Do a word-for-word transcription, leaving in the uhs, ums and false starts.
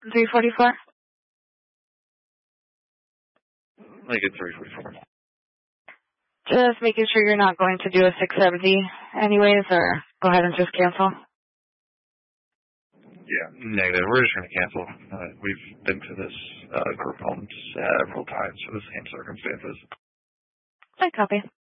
three forty-four? Make it three forty-four. Just making sure you're not going to do a six seventy anyways, or go ahead and just cancel. Yeah, negative. We're just going to cancel. Uh, we've been to this uh, group home several times for the same circumstances. I copy.